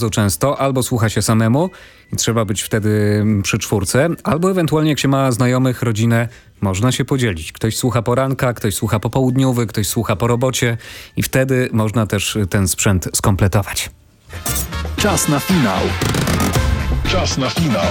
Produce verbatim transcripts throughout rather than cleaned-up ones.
bardzo często albo słucha się samemu i trzeba być wtedy przy czwórce, albo ewentualnie jak się ma znajomych, rodzinę, można się podzielić. Ktoś słucha poranka, ktoś słucha popołudniowy, ktoś słucha po robocie i wtedy można też ten sprzęt skompletować. Czas na finał. Czas na finał.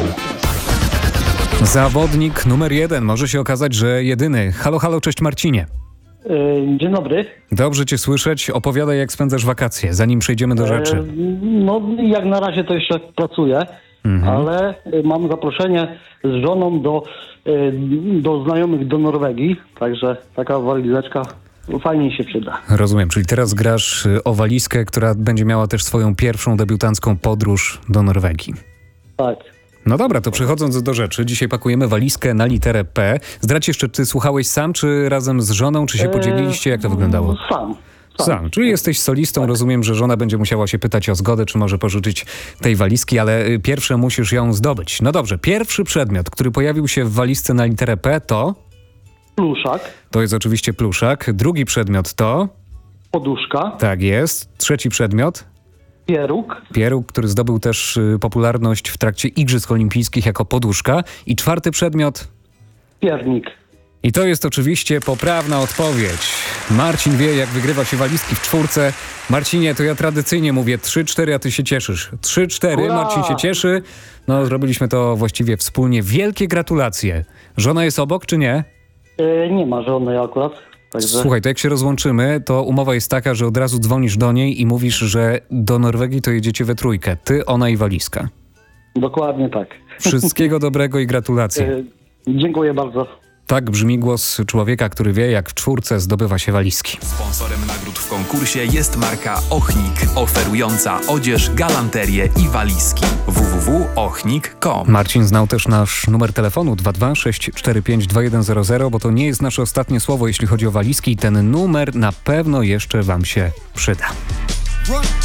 Zawodnik numer jeden, może się okazać, że jedyny. Halo, halo, cześć Marcinie. Dzień dobry. Dobrze cię słyszeć. Opowiadaj, jak spędzasz wakacje, zanim przejdziemy do rzeczy. No, jak na razie to jeszcze pracuję, mhm. ale mam zaproszenie z żoną do, do znajomych do Norwegii, także taka walizeczka fajnie się przyda. Rozumiem, czyli teraz grasz o walizkę, która będzie miała też swoją pierwszą debiutancką podróż do Norwegii. Tak. No dobra, to przechodząc do rzeczy, dzisiaj pakujemy walizkę na literę P. Zdradź jeszcze, czy słuchałeś sam, czy razem z żoną, czy się podzieliliście? Jak to wyglądało? Sam. Sam, sam. Czyli jesteś solistą, tak. Rozumiem, że żona będzie musiała się pytać o zgodę, czy może pożyczyć tej walizki, ale pierwsze musisz ją zdobyć. No dobrze, pierwszy przedmiot, który pojawił się w walizce na literę P to? Pluszak. To jest oczywiście pluszak. Drugi przedmiot to? Poduszka. Tak jest. Trzeci przedmiot? Pieróg. Pieróg, który zdobył też y, popularność w trakcie Igrzysk Olimpijskich jako poduszka. I czwarty przedmiot? Piernik. I to jest oczywiście poprawna odpowiedź. Marcin wie, jak wygrywa się walizki w czwórce. Marcinie, to ja tradycyjnie mówię trzy cztery, a ty się cieszysz. trzy cztery, Marcin się cieszy. No, zrobiliśmy to właściwie wspólnie. Wielkie gratulacje. Żona jest obok, czy nie? Yy, nie ma żony akurat. Także... Słuchaj, to jak się rozłączymy, to umowa jest taka, że od razu dzwonisz do niej i mówisz, że do Norwegii to jedziecie we trójkę. Ty, ona i walizka. Dokładnie tak. Wszystkiego dobrego i gratulacje. Yy, dziękuję bardzo. Tak brzmi głos człowieka, który wie, jak w czwórce zdobywa się walizki. Sponsorem nagród w konkursie jest marka Ochnik, oferująca odzież, galanterię i walizki. w w w kropka ochnik kropka com. Marcin znał też nasz numer telefonu dwa dwa sześć cztery pięć dwa jeden zero zero, bo to nie jest nasze ostatnie słowo, jeśli chodzi o walizki. Ten numer na pewno jeszcze wam się przyda. Run.